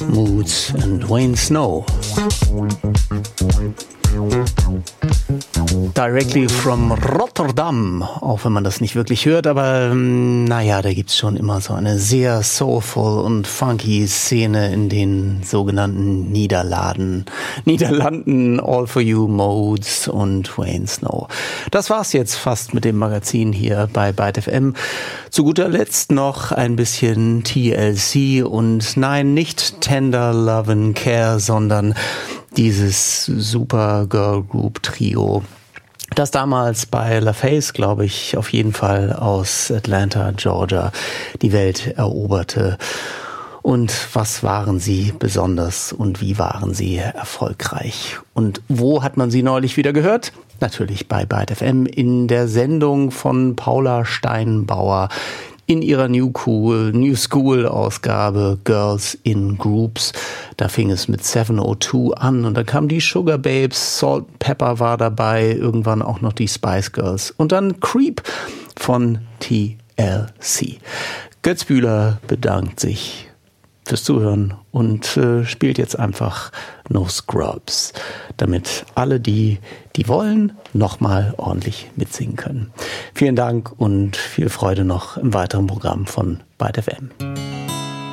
Moods and Wayne Snow. Directly from Rotterdam, auch wenn man das nicht wirklich hört, aber naja, da gibt's schon immer so eine sehr soulful und funky Szene in den sogenannten Niederlanden, All For You, Modes und Wayne Snow. Das war's jetzt fast mit dem Magazin hier bei Byte FM. Zu guter Letzt noch ein bisschen TLC und nein, nicht Tender Love and Care, sondern dieses super Girl Group Trio, das damals bei LaFace, glaube ich, auf jeden Fall aus Atlanta, Georgia, die Welt eroberte. Und was waren sie besonders und wie waren sie erfolgreich? Und wo hat man sie neulich wieder gehört? Natürlich bei Byte FM in der Sendung von Paula Steinbauer in ihrer New School Ausgabe Girls in Groups. Da fing es mit 702 an und dann kamen die Sugar Babes, Salt and Pepper war dabei, irgendwann auch noch die Spice Girls und dann Creep von TLC. Götz Bühler bedankt sich fürs Zuhören und spielt jetzt einfach No Scrubs, damit alle, die wollen, nochmal ordentlich mitsingen können. Vielen Dank und viel Freude noch im weiteren Programm von Byte FM.